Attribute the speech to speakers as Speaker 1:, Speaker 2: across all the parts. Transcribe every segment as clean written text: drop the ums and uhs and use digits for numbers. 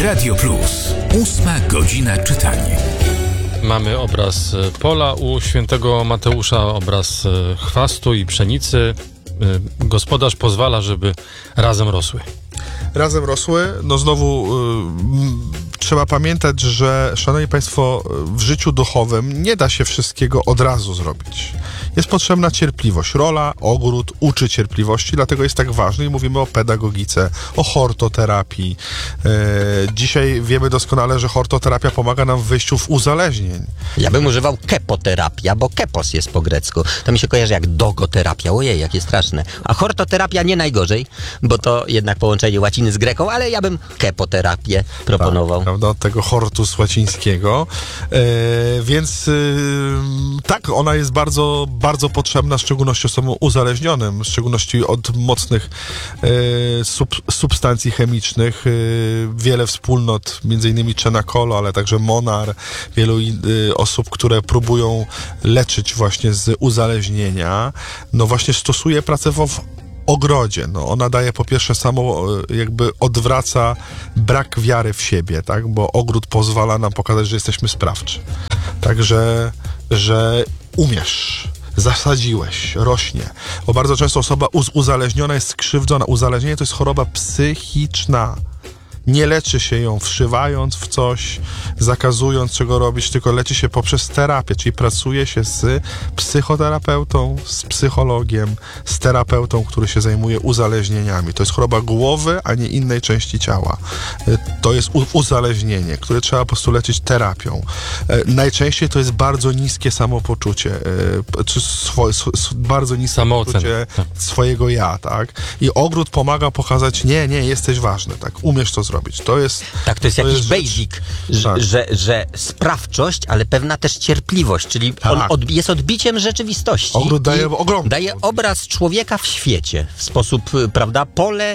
Speaker 1: Radio Plus. 8 godzina czytania.
Speaker 2: Mamy obraz pola u świętego Mateusza, obraz chwastu i pszenicy. Gospodarz pozwala, żeby razem rosły.
Speaker 3: Razem rosły. No znowu trzeba pamiętać, że, szanowni państwo, w życiu duchowym nie da się wszystkiego od razu zrobić. Jest potrzebna cierpliwość. Rola, ogród uczy cierpliwości, dlatego jest tak ważny i mówimy o pedagogice, o hortoterapii. Dzisiaj wiemy doskonale, że hortoterapia pomaga nam w wyjściu z uzależnień.
Speaker 4: Ja bym używał kepoterapia, bo kepos jest po grecku. To mi się kojarzy jak dogoterapia. Ojej, jakie straszne. A hortoterapia nie najgorzej, bo to jednak połączenie łaciny z greką, ale ja bym kepoterapię proponował.
Speaker 3: Tak, prawda, od tego hortus łacińskiego. Więc tak, ona jest bardzo, bardzo potrzebna, w szczególności osobom uzależnionym, w szczególności od mocnych substancji chemicznych. Wiele wspólnot, między innymi Czenakolo, ale także Monar, wielu osób, które próbują leczyć właśnie z uzależnienia, no właśnie stosuje pracę w ogrodzie. No, ona daje po pierwsze jakby odwraca brak wiary w siebie, tak? Bo ogród pozwala nam pokazać, że jesteśmy sprawczy. Także, że umiesz, zasadziłeś, rośnie. Bo bardzo często osoba uzależniona jest skrzywdzona. Uzależnienie to jest choroba psychiczna. Nie leczy się ją wszywając w coś, zakazując czego robić, tylko leczy się poprzez terapię, czyli pracuje się z psychoterapeutą, z psychologiem, z terapeutą, który się zajmuje uzależnieniami. To jest choroba głowy, a nie innej części ciała. To jest uzależnienie, które trzeba po prostu leczyć terapią. Najczęściej to jest bardzo niskie samopoczucie, czy bardzo niskie samopoczucie swojego ja, tak? I ogród pomaga pokazać, nie, jesteś ważny, tak? Umiesz to zrobić. To jest
Speaker 4: jakiś basic, że sprawczość, ale pewna też cierpliwość, czyli on jest odbiciem rzeczywistości.
Speaker 3: Ogród
Speaker 4: daje obraz człowieka w świecie. W sposób, prawda,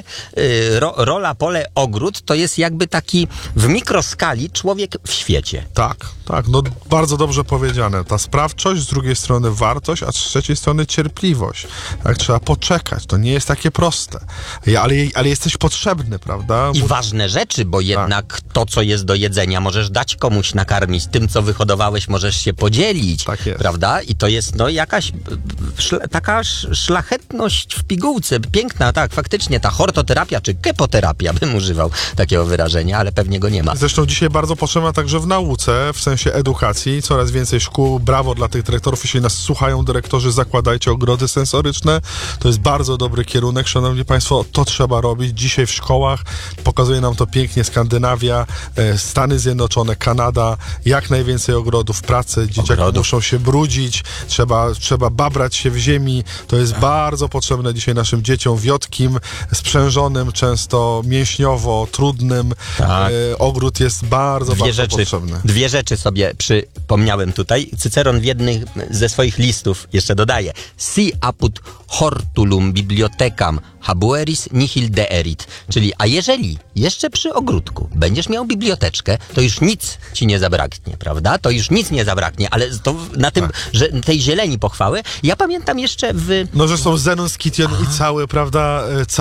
Speaker 4: rola, ogród to jest jakby taki w mikroskali człowiek w świecie. Tak,
Speaker 3: no bardzo dobrze powiedziane. Ta sprawczość, z drugiej strony wartość, a z trzeciej strony cierpliwość. Tak, trzeba poczekać. To nie jest takie proste. Ale jesteś potrzebny, prawda?
Speaker 4: I ważne rzeczy, bo jednak to, co jest do jedzenia, możesz dać komuś nakarmić. Tym, co wyhodowałeś, możesz się podzielić.
Speaker 3: Tak jest.
Speaker 4: Prawda? I to jest jakaś taka szlachetność w pigułce. Piękna, tak, faktycznie ta hortoterapia, czy kepoterapia, bym używał takiego wyrażenia, ale pewnie go nie ma.
Speaker 3: Zresztą dzisiaj bardzo potrzebna także w nauce, w sensie edukacji. Coraz więcej szkół. Brawo dla tych dyrektorów. Jeśli nas słuchają dyrektorzy, zakładajcie ogrody sensoryczne. To jest bardzo dobry kierunek. Szanowni państwo, to trzeba robić. Dzisiaj w szkołach pokazuje nam to pięknie Skandynawia, Stany Zjednoczone, Kanada, jak najwięcej ogrodów pracy, dzieciaki muszą się brudzić, trzeba babrać się w ziemi, to jest bardzo potrzebne dzisiaj naszym dzieciom wiotkim, sprzężonym, często mięśniowo, trudnym. Tak. Ogród jest bardzo potrzebny.
Speaker 4: Dwie rzeczy sobie przypomniałem tutaj. Cyceron w jednym ze swoich listów jeszcze dodaje: si apud hortulum bibliotecam habueris nihil deerit. Czyli, a jeżeli jeszcze przy ogródku będziesz miał biblioteczkę, to już nic ci nie zabraknie, prawda? To już nic nie zabraknie, ale to na tym, że tej zieleni pochwały, ja pamiętam jeszcze
Speaker 3: że są Zenon, Skition i cały, prawda?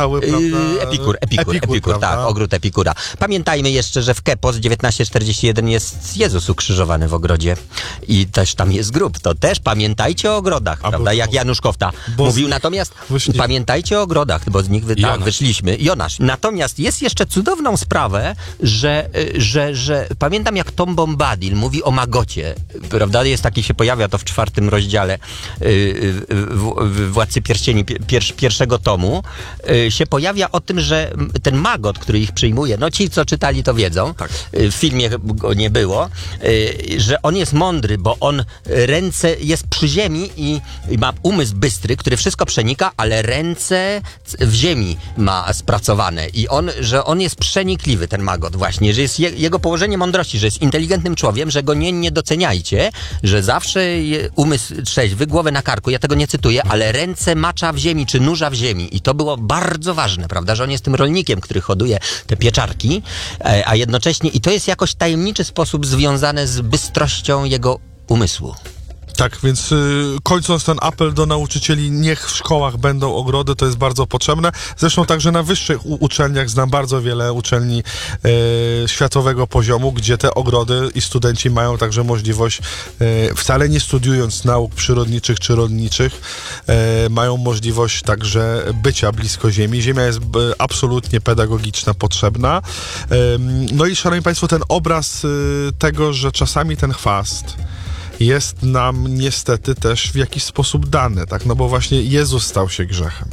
Speaker 4: Epikur, tak, ogród Epikura. Pamiętajmy jeszcze, że w Kepos 1941 jest Jezus ukrzyżowany w ogrodzie i też tam jest grób. To też pamiętajcie o ogrodach, prawda? Jak Janusz Kofta mówił, natomiast pamiętajcie o ogrodach, bo z nich wyszliśmy. Jonasz. Natomiast jest jeszcze cudowną sprawę, że pamiętam, jak Tom Bombadil mówi o Magocie, prawda? Jest taki, się pojawia to w 4. rozdziale Władcy Pierścieni pierwszego tomu, się pojawia o tym, że ten Magot, który ich przyjmuje, no ci, co czytali, to wiedzą, w filmie go nie było, że on jest mądry, bo on ręce jest przy ziemi i ma umysł bystry, który wszystko przenika, ale ręce w ziemi ma spracowane i że on jest przenikliwy, ten Magot właśnie, że jest jego położenie mądrości, że jest inteligentnym człowiekiem, że go nie doceniajcie, że zawsze umysł trzeźwy, głowę na karku, ja tego nie cytuję, ale ręce macza w ziemi, czy nurza w ziemi i to było bardzo ważne, prawda, że on jest tym rolnikiem, który hoduje te pieczarki, a jednocześnie i to jest jakoś tajemniczy sposób związane z bystrością jego umysłu.
Speaker 3: Tak, więc kończąc ten apel do nauczycieli, niech w szkołach będą ogrody, to jest bardzo potrzebne. Zresztą także na wyższych uczelniach znam bardzo wiele uczelni światowego poziomu, gdzie te ogrody i studenci mają także możliwość, wcale nie studiując nauk przyrodniczych czy rolniczych, mają możliwość także bycia blisko ziemi. Ziemia jest absolutnie pedagogiczna, potrzebna. No i szanowni państwo, ten obraz tego, że czasami ten chwast jest nam niestety też w jakiś sposób dany, tak? No bo właśnie Jezus stał się grzechem.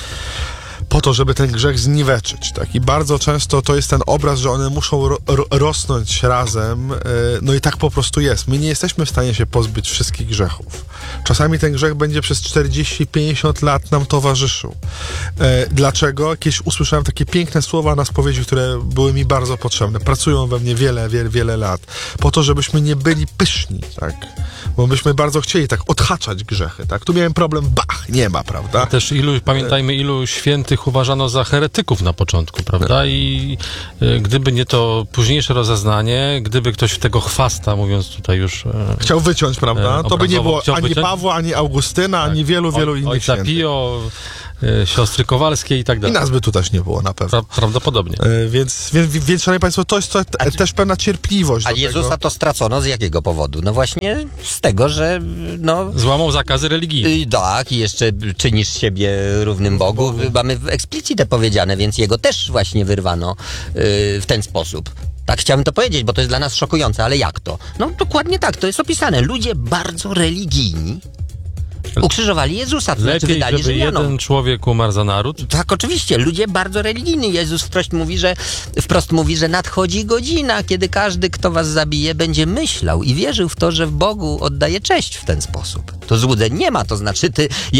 Speaker 3: Po to, żeby ten grzech zniweczyć, tak? I bardzo często to jest ten obraz, że one muszą rosnąć razem, no i tak po prostu jest. My nie jesteśmy w stanie się pozbyć wszystkich grzechów. Czasami ten grzech będzie przez 40-50 lat nam towarzyszył. Dlaczego? Kiedyś usłyszałem takie piękne słowa na spowiedzi, które były mi bardzo potrzebne. Pracują we mnie wiele lat. Po to, żebyśmy nie byli pyszni, tak? Bo byśmy bardzo chcieli tak odhaczać grzechy, tak? Tu miałem problem, nie ma, prawda?
Speaker 2: Też pamiętajmy, ilu świętych uważano za heretyków na początku, prawda? I gdyby nie to późniejsze rozeznanie, gdyby ktoś tego chwasta, mówiąc tutaj już...
Speaker 3: Chciał wyciąć, prawda? To by nie było ani Pawła, ani Augustyna, ani wielu innych
Speaker 2: Ojca
Speaker 3: świętych.
Speaker 2: Pio, siostry Kowalskie i tak dalej.
Speaker 3: I nas by tu też nie było na pewno.
Speaker 2: Prawdopodobnie.
Speaker 3: Więc, szanowni państwo, to jest też pewna cierpliwość.
Speaker 4: A Jezusa to stracono z jakiego powodu? No właśnie z tego, że
Speaker 2: złamał zakazy religijne.
Speaker 4: Tak, i jeszcze czynisz siebie równym Bogu. Mamy eksplicite powiedziane, więc jego też właśnie wyrwano w ten sposób. Tak chciałem to powiedzieć, bo to jest dla nas szokujące, ale jak to? No dokładnie tak, to jest opisane. Ludzie bardzo religijni ukrzyżowali Jezusa, to
Speaker 2: Lepiej,
Speaker 4: znaczy wydali
Speaker 2: żeby
Speaker 4: Rzymianom.
Speaker 2: jeden człowiek umarł za naród?
Speaker 4: Tak, oczywiście. Ludzie bardzo religijni. Jezus wprost mówi, że nadchodzi godzina, kiedy każdy, kto was zabije, będzie myślał i wierzył w to, że w Bogu oddaje cześć w ten sposób. To złudzeń nie ma, to znaczy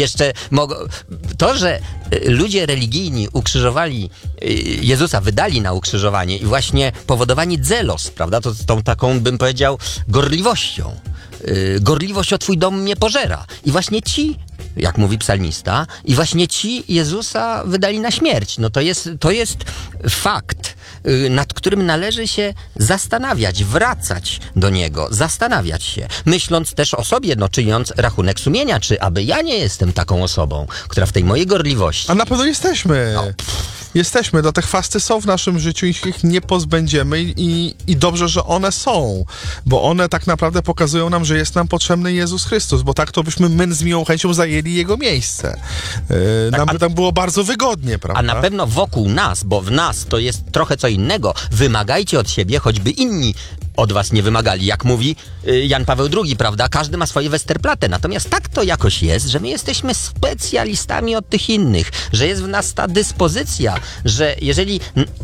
Speaker 4: to, że ludzie religijni ukrzyżowali Jezusa, wydali na ukrzyżowanie i właśnie powodowani zelos, prawda, to z tą taką, bym powiedział, gorliwością. Gorliwość o twój dom mnie pożera. I właśnie ci, jak mówi psalmista, i właśnie ci Jezusa wydali na śmierć. No to jest fakt, nad którym należy się zastanawiać, wracać do niego, zastanawiać się, myśląc też o sobie, czyniąc rachunek sumienia, czy aby ja nie jestem taką osobą, która w tej mojej gorliwości...
Speaker 3: A na pewno jesteśmy. Jesteśmy, te chwasty są w naszym życiu i ich nie pozbędziemy i dobrze, że one są, bo one tak naprawdę pokazują nam, że jest nam potrzebny Jezus Chrystus, bo tak to byśmy my z miłą chęcią zajęli Jego miejsce. Nam by tam było bardzo wygodnie, prawda?
Speaker 4: A na pewno wokół nas, bo w nas to jest trochę co innego. Wymagajcie od siebie, choćby inni od was nie wymagali. Jak mówi Jan Paweł II, prawda? Każdy ma swoje Westerplatte. Natomiast tak to jakoś jest, że my jesteśmy specjalistami od tych innych, że jest w nas ta dyspozycja, że jeżeli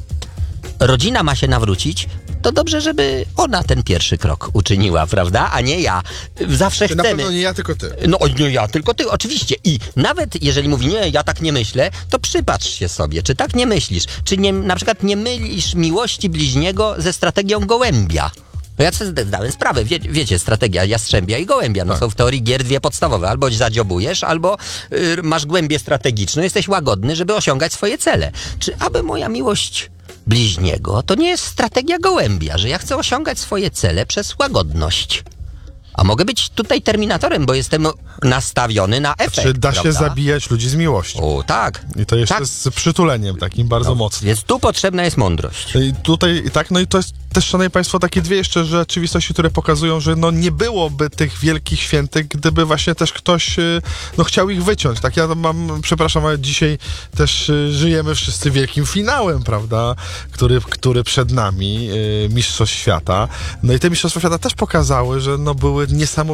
Speaker 4: rodzina ma się nawrócić, to dobrze, żeby ona ten pierwszy krok uczyniła, prawda? A nie ja. Zawsze chcemy.
Speaker 3: Na pewno nie ja, tylko ty.
Speaker 4: No nie ja, tylko ty, oczywiście. I nawet jeżeli mówi, nie, ja tak nie myślę, to przypatrz się sobie, czy tak nie myślisz. Czy na przykład nie mylisz miłości bliźniego ze strategią gołębia. No ja sobie zdałem sprawę, wiecie, strategia jastrzębia i gołębia, no tak. Są w teorii gier dwie podstawowe, albo zadziobujesz, albo masz głębię strategiczną, jesteś łagodny, żeby osiągać swoje cele. Czy aby moja miłość bliźniego to nie jest strategia gołębia, że ja chcę osiągać swoje cele przez łagodność? A mogę być tutaj terminatorem, bo jestem nastawiony na efekt.
Speaker 3: Czy da się
Speaker 4: prawda?
Speaker 3: zabijać ludzi z miłością?
Speaker 4: O, tak.
Speaker 3: I to jeszcze
Speaker 4: tak.
Speaker 3: z przytuleniem takim bardzo mocnym.
Speaker 4: Więc tu potrzebna jest mądrość.
Speaker 3: I tutaj, tak, no i to jest też, szanowni państwo, takie dwie jeszcze rzeczywistości, które pokazują, że nie byłoby tych wielkich świętych, gdyby właśnie też ktoś chciał ich wyciąć. Tak, ja przepraszam, ale dzisiaj też żyjemy wszyscy wielkim finałem, prawda, który przed nami, Mistrzostw Świata. No i te Mistrzostwa Świata też pokazały, że były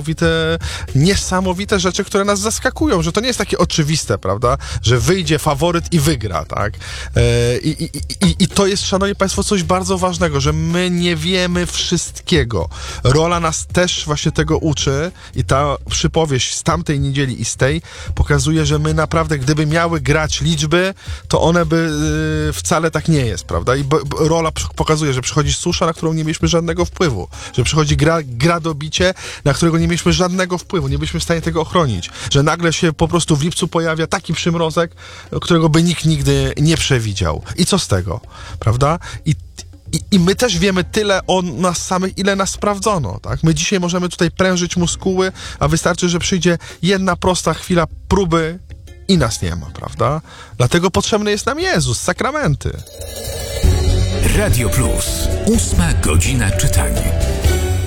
Speaker 3: niesamowite rzeczy, które nas zaskakują, że to nie jest takie oczywiste, prawda, że wyjdzie faworyt i wygra, tak. I to jest, szanowni państwo, coś bardzo ważnego, że my nie wiemy wszystkiego. Rola nas też właśnie tego uczy i ta przypowieść z tamtej niedzieli i z tej pokazuje, że my naprawdę, gdyby miały grać liczby, to one by wcale tak nie jest, prawda? I rola pokazuje, że przychodzi susza, na którą nie mieliśmy żadnego wpływu, że przychodzi gradobicie, na którego nie mieliśmy żadnego wpływu, nie byliśmy w stanie tego ochronić, że nagle się po prostu w lipcu pojawia taki przymrozek, którego by nikt nigdy nie przewidział. I co z tego, prawda? I my też wiemy tyle o nas samych, ile nas sprawdzono, tak? My dzisiaj możemy tutaj prężyć muskuły, a wystarczy, że przyjdzie jedna prosta chwila próby i nas nie ma, prawda? Dlatego potrzebny jest nam Jezus, sakramenty.
Speaker 1: Radio Plus. 8 godzina czytania.